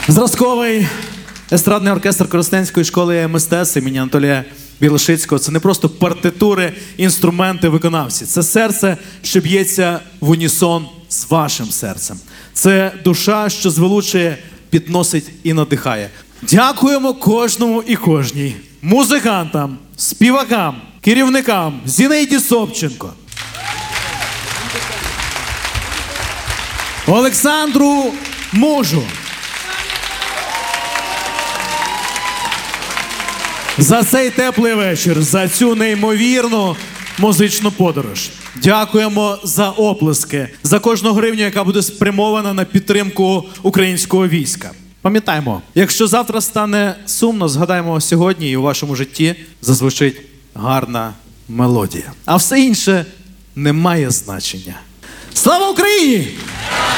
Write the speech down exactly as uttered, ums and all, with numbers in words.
Зразковий естрадний оркестр Коростенської школи мистецтв імені Анатолія Білошицького – це не просто партитури, інструменти, виконавці. Це серце, що б'ється в унісон з вашим серцем. Це душа, що звеличує, підносить і надихає. Дякуємо кожному і кожній. Музикантам, співакам, керівникам, Зінаїді Собченко, Олександру Мужу, за цей теплий вечір, за цю неймовірну музичну подорож. Дякуємо за оплески, за кожну гривню, яка буде спрямована на підтримку українського війська. Пам'ятаємо, якщо завтра стане сумно, згадаємо сьогодні і у вашому житті зазвучить гарна мелодія. А все інше не має значення. Слава Україні!